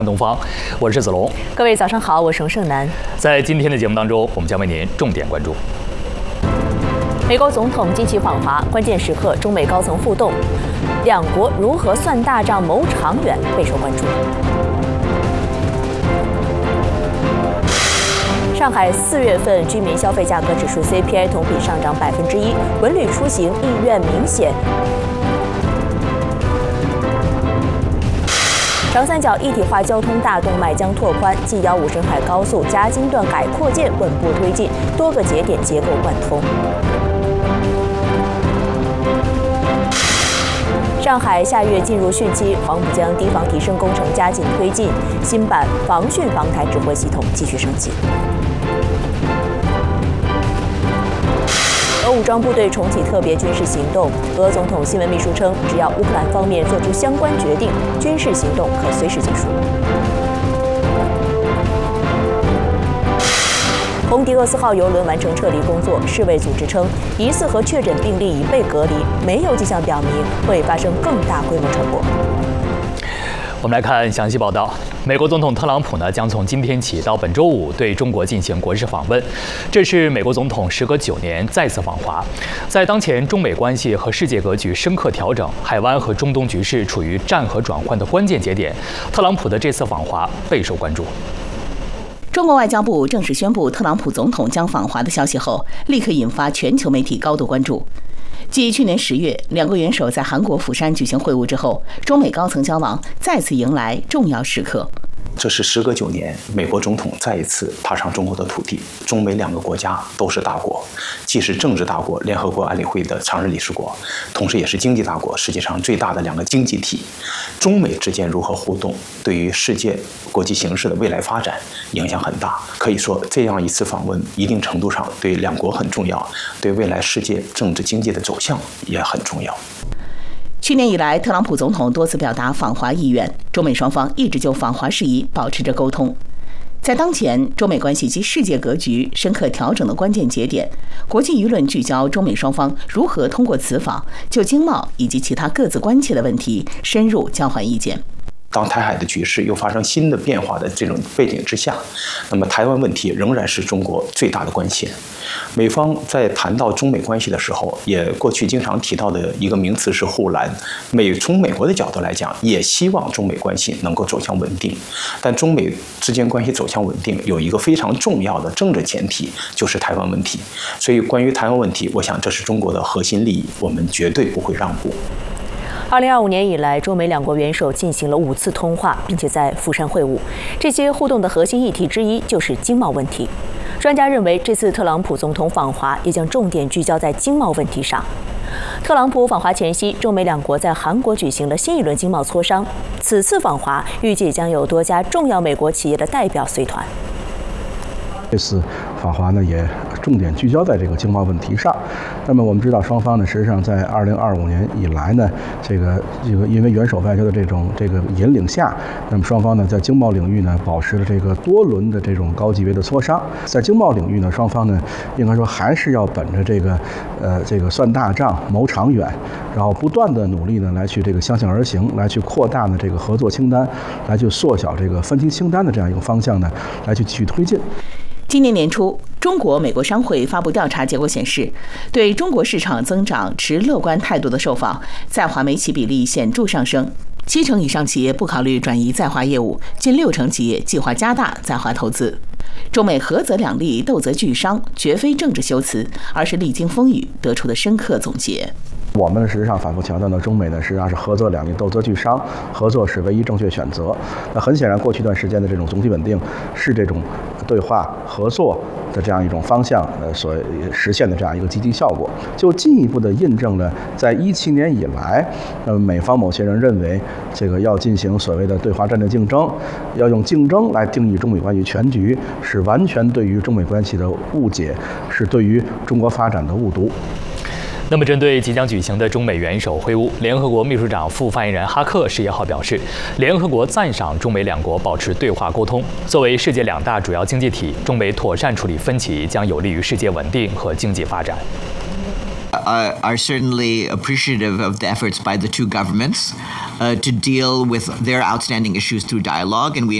东方，我是子龙。 各位早上好，我是盛楠。 在今天的节目当中，我们将为您重点关注美国总统近期访华，关键时刻中美高层互动，两国如何算大账谋长远备受关注。上海4月份居民消费价格指数 CPI 同比上涨1%，文旅出行意愿明显。长三角一体化交通大动脉将拓宽，G15深海高速嘉兴段改扩建稳步推进，多个节点结构贯通。上海下月进入汛期，黄浦江堤防提升工程加紧推进，新版防汛防台指挥系统继续升级。俄武装部队重启特别军事行动，俄总统新闻秘书称，只要乌克兰方面做出相关决定，军事行动可随时结束。红迪厄斯号邮轮完成撤离工作，世卫组织称，疑似和确诊病例已被隔离，没有迹象表明会发生更大规模传播。 我们来看详细报道。美国总统特朗普将从今天起到本周五对中国进行国事访问，这是美国总统时隔9年再次访华。在当前中美关系和世界格局深刻调整，海湾和中东局势处于战和转换的关键节点，特朗普的这次访华备受关注。 中国外交部正式宣布特朗普总统将访华的消息后，立刻引发全球媒体高度关注。继去年10月两国元首在韩国釜山举行会晤之后，中美高层交往再次迎来重要时刻。 这是时隔9年，美国总统再一次踏上中国的土地。中美2个国家都是大国，既是政治大国、联合国安理会的常任理事国，同时也是经济大国，世界上最大的2个经济体。中美之间如何互动，对于世界国际形势的未来发展影响很大。可以说，这样一次访问，一定程度上对2国很重要，对未来世界政治经济的走向也很重要。 去年以来，特朗普总统多次表达访华意愿，中美双方一直就访华事宜保持着沟通。在当前中美关系及世界格局深刻调整的关键节点，国际舆论聚焦中美双方如何通过此访就经贸以及其他各自关切的问题深入交换意见。 当台海的局势又发生新的变化的这种背景之下，那么台湾问题仍然是中国最大的关切。美方在谈到中美关系的时候，也过去经常提到的一个名词是护栏。从美国的角度来讲，也希望中美关系能够走向稳定。但中美之间关系走向稳定，有一个非常重要的政治前提，就是台湾问题。所以关于台湾问题，我想这是中国的核心利益，我们绝对不会让步。 2025年以来，中美2国元首进行了5次通话，并且在釜山会晤。这些互动的核心议题之一就是经贸问题。专家认为，这次特朗普总统访华也将重点聚焦在经贸问题上。特朗普访华前夕，中美2国在韩国举行了新一轮经贸磋商。此次访华预计将有多家重要美国企业的代表随团。 这次访华呢，也重点聚焦在这个经贸问题上。那么我们知道，双方呢，实际上在2025年以来呢，这个因为元首外交的这个引领下，那么双方呢在经贸领域呢保持了这个多轮的这种高级别的磋商。在经贸领域呢，双方呢应该说还是要本着这个算大账谋长远，然后不断的努力呢来去这个相向而行，来去扩大呢这个合作清单，来去缩小这个分歧清单的这样一个方向呢，来去继续推进。 今年年初，中国美国商会发布调查结果显示，对中国市场增长持乐观态度的受访，在华美企比例显著上升，70%以上企业不考虑转移在华业务，近60%企业计划加大在华投资。中美合则两利，斗则俱伤，绝非政治修辞，而是历经风雨得出的深刻总结。 我们实际上反复强调呢，中美呢实际上是合则两利，斗则俱伤，合作是唯一正确选择。那很显然，过去一段时间的这种总体稳定是这种对话合作的这样一种方向所实现的这样一个积极效果，就进一步的印证了在17年以来，美方某些人认为这个要进行所谓的对华战略竞争，要用竞争来定义中美关系全局，是完全对于中美关系的误解，是对于中国发展的误读。 那么，针对即将举行的中美元首会晤，联合国秘书长副发言人哈克11号表示，联合国赞赏中美2国保持对话沟通。作为世界2大主要经济体，中美妥善处理分歧将有利于世界稳定和经济发展。 are certainly appreciative of the efforts by the two governments to deal with their outstanding issues through dialogue, and we